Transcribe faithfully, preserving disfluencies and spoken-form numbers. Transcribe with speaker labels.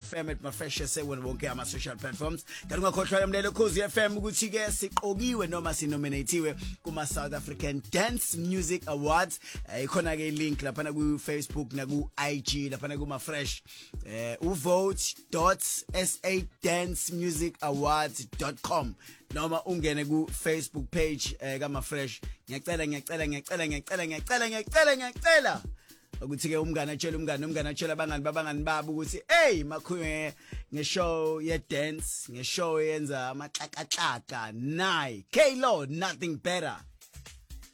Speaker 1: F M at Mafresh sewona bonke ama social platforms. Kanti ungakhohlwa umlelo Khosi F M ukuthi ke siqokiwe noma sinominatiwe kuma South African Dance Music Awards. Ikhona ke link lapha na ku Facebook na ku I G lapha na ku Mafresh. Eh uvote dot s a dance music awards dot com noma ungene ku Facebook page eh ka Mafresh. Ngiyacela ngiyacela ngiyacela ngiyacela ngiyacela ngiyacela ngiyacela ukuthi ke umngane atshela umngane umngane atshela abangani babangani babo ukuthi hey makhuye ngeshow ye dance ngeshow yenza amaxakaxaka nayi K-Lo nothing better.